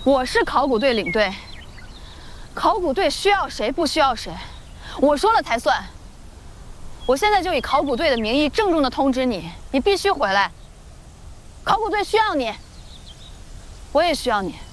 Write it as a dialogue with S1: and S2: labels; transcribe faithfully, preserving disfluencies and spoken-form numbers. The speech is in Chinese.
S1: 我是考古队领队，考古队需要谁不需要谁，我说了才算。我现在就以考古队的名义郑重地通知你，你必须回来。考古队需要你，我也需要你。